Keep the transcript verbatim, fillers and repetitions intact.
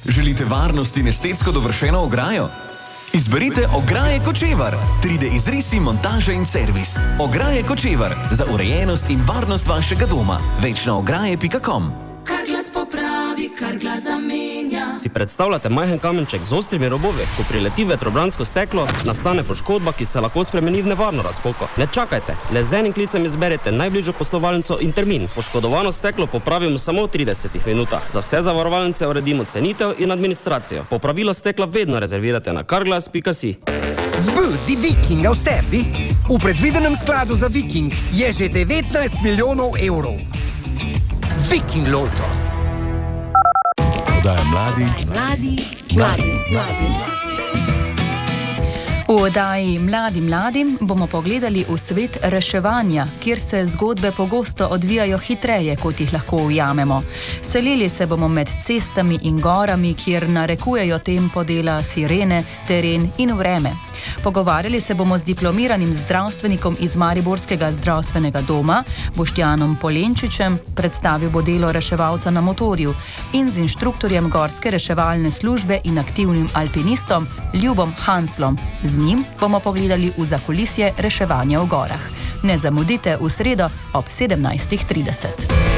Želite varnost in estetsko dovršeno ograjo? Izberite Ograje Kočevar. tri D izrisi, montaža in servis. Ograje Kočevar. Za urejenost in varnost vašega doma. Več na ograje pika com. Kar glas popravi, kar glas zamenja. Si predstavljate majhen kamenček z ostrimi robovi? Ko prileti vetrobransko steklo, nastane poškodba, ki se lahko spremeni v nevarno razpoko. Ne čakajte, le z enim klicem izberete najbližjo poslovalnico in termin. Poškodovano steklo popravimo samo v tridesetih minutah. Za vse zavarovalnice uredimo cenitev in administracijo. Popravilo stekla vedno rezervirate na carglass pika si. Zbudi Vikinga v sebi. V predvidenem skladu za Viking je že devetnajst milijonov evrov. Viking Lotto. Oddaja mladi, Mladi, mladi, mladi. V oddaji Mladi mladim bomo pogledali v svet reševanja, kjer se zgodbe pogosto odvijajo hitreje, kot jih lahko ujamemo. Selili se bomo med cestami in gorami, kjer narekujejo tempo dela sirene, teren in vreme. Pogovarjali se bomo z diplomiranim zdravstvenikom iz Mariborskega zdravstvenega doma, Boštjanom Polenčičem, predstavil bo delo reševalca na motorju, in z inštruktorjem gorske reševalne službe in aktivnim alpinistom Ljubom Hanslom. Z njim bomo pogledali v zakulisje reševanja v gorah. Ne zamudite v sredo ob sedemnajst trideset.